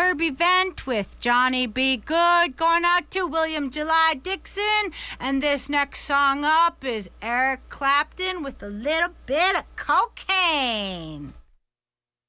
Herbie Vent with Johnny B. Good. Going out to William July Dixon. And this next song up is Eric Clapton with a little bit of cocaine.